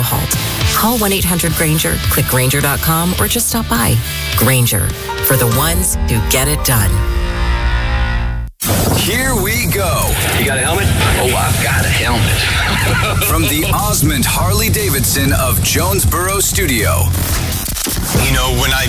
a halt. Call 1-800-GRANGER, click Grainger.com, or just stop by. Grainger, for the ones who get it done. Here we go. You got a helmet? Oh, I've got a helmet. From the Osmond Harley-Davidson of Jonesboro Studio. You know, when I